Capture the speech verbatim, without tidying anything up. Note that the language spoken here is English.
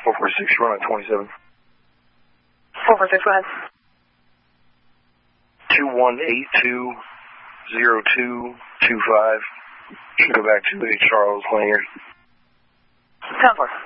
four four six, run on twenty-seven. four four six, go ahead. two one eight two zero two two five. Should go back to the Charles Lanyard. ten four.